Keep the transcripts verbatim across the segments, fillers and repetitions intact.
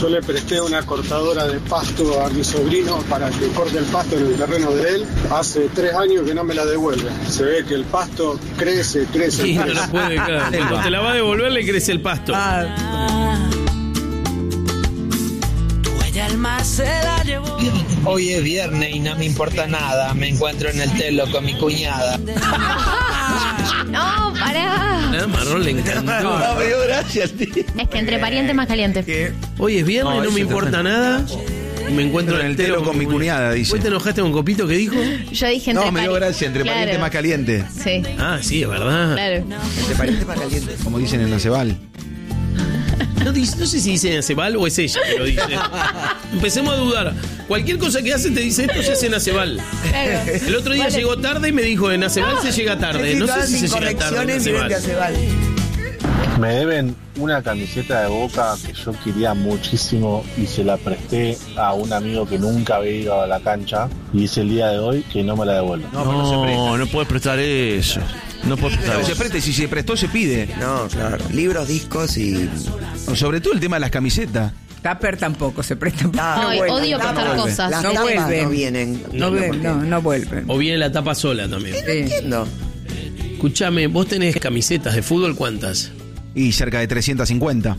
Yo le presté una cortadora de pasto a mi sobrino para que corte el pasto en el terreno de él. Hace tres años que no me la devuelve. Se ve que el pasto crece, crece. Sí, crece. no lo puede, claro. Cuando te la va a devolver le crece el pasto. Ah. Hoy es viernes y no me importa nada. Me encuentro en el telo con mi cuñada. No, pará. A Marrón le encantó. No, me dio gracia, tío. Es que entre parientes más calientes. ¿Qué? Hoy es viernes, No, no, me ese importa nada. Me encuentro en el telo con mi cuñada, dice. ¿Vos te enojaste con Copito que dijo? Yo dije entre No, me dio pari- gracia, entre Claro. parientes más caliente. Sí, Ah, sí, es verdad. claro. Entre parientes más caliente. Como dicen en la Ceval. No, dice- no sé si dice Acebal o es ella que lo dice. Empecemos a dudar. Cualquier cosa que hace te dice esto se hace en Acebal. Claro. El otro día Vale. llegó tarde y me dijo en Acebal se llega tarde. No sé si se llega tarde en Acebal. Me deben una camiseta de Boca que yo quería muchísimo y se la presté a un amigo que nunca había ido a la cancha y es el día de hoy que no me la devuelve. No, pero no se presta. No, no puedes prestar eso. No puedes prestar Pero se eso. presta y si se prestó se pide. No, claro. Libros, discos y... Sobre todo el tema de las camisetas. Tupper tampoco se presta. Ay, vuelve. odio Las prestar tapas- cosas. Las No tapas vuelven. no vienen. No, ven, no, no vuelven. O viene la tapa sola también. Sí. Entiendo. Escuchame, vos tenés camisetas de fútbol, ¿cuántas? Y cerca de trescientas cincuenta.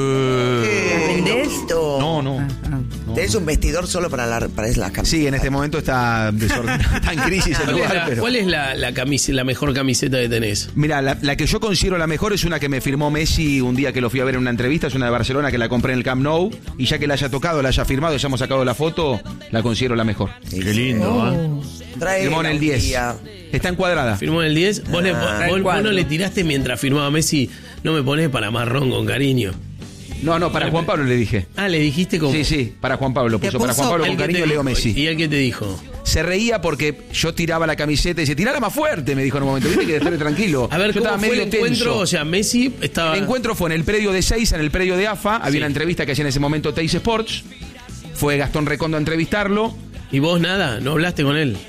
¿Las vendés? Esto. No, no. Ah, ah. Tenés un vestidor solo para, la, para las camisetas. Sí, en este momento está desordenado, está en crisis el ¿Cuál es lugar, la, pero... cuál es la, la, camise- la mejor camiseta que tenés? Mira, la, la que yo considero la mejor es una que me firmó Messi un día que lo fui a ver en una entrevista, es una de Barcelona que la compré en el Camp Nou, y ya que la haya tocado, la haya firmado, ya hemos sacado la foto, la considero la mejor. Qué lindo, ¿eh? Trae Firmó en el diez. Está encuadrada. ¿Firmó en el diez? ¿Vos, le, Ah, vos- el vos no cuadro. le tiraste mientras firmaba Messi? No me pones para marrón con cariño. No, no, para Juan Pablo le dije. Ah, le dijiste como... Sí, sí, para Juan Pablo, ¿Te puso para puso Juan Pablo ¿El con que te cariño Leo dijo? Messi. ¿Y el que te dijo? Se reía porque yo tiraba la camiseta y dice, tirala más fuerte, me dijo en un momento, viste que esté tranquilo. A ver, yo ¿cómo estaba fue el medio encuentro? tenso. O sea, Messi estaba... El encuentro fue en el predio de Seiza, en el predio de A F A. Había Sí. una entrevista que hacía en ese momento Teis Sports. Fue Gastón Recondo a entrevistarlo. ¿Y vos nada? ¿No hablaste con él?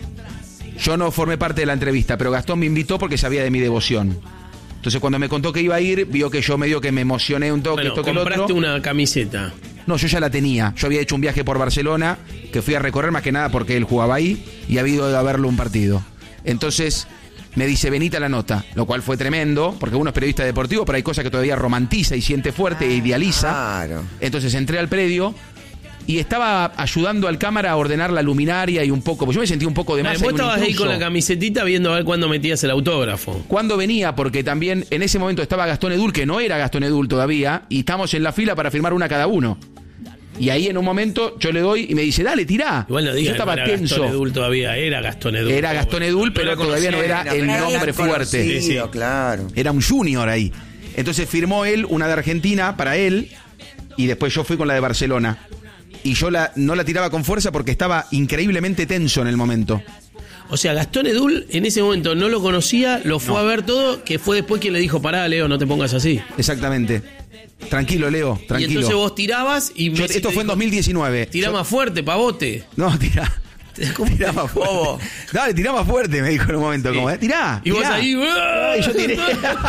Yo no formé parte de la entrevista, pero Gastón me invitó porque sabía de mi devoción. Entonces cuando me contó que iba a ir, vio que yo medio que me emocioné un toque, Bueno, esto que el otro. compraste una camiseta. No, yo ya la tenía. Yo había hecho un viaje por Barcelona, que fui a recorrer más que nada porque él jugaba ahí y había ido a verlo un partido. Entonces me dice, venite a la nota, lo cual fue tremendo, porque uno es periodista deportivo, pero hay cosas que todavía romantiza y siente fuerte e idealiza. Claro. Entonces entré al predio y estaba ayudando al cámara a ordenar la luminaria y un poco, porque yo me sentí un poco de más. Vos estabas ahí con la camisetita viendo a ver cuándo metías el autógrafo. ¿Cuándo venía? Porque también en ese momento estaba Gastón Edul, que no era Gastón Edul todavía, y estamos en la fila para firmar una cada uno. Y ahí en un momento yo le doy y me dice, dale, tirá. Igual no digas, yo estaba no era tenso. Gastón Edul todavía, era Gastón Edul. Era Gastón Edul, pero lo todavía no conocía, era el Era nombre fuerte. conocido, Sí, sí. claro. Era un junior ahí. Entonces firmó él una de Argentina para él y después yo fui con la de Barcelona. Y yo la, no la tiraba con fuerza porque estaba increíblemente tenso en el momento. O sea, Gastón Edul en ese momento no lo conocía, lo fue a ver todo, que fue después quien le dijo, pará, Leo, no te pongas así. Exactamente. Tranquilo, Leo, Y tranquilo. entonces vos tirabas y... Yo- Messi esto te fue en dijo, dos mil diecinueve. Tirá Yo- más fuerte, pavote. No, tirá. ¿Cómo Tirá más fuerte. Dale, tirá más fuerte, me dijo en un momento. Sí. Como, eh, tirá. Y vos tirá. ahí... Y yo tiré.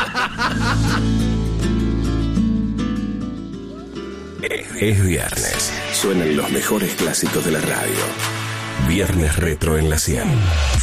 Es viernes. Suenan los mejores clásicos de la radio. Viernes Retro en la cien.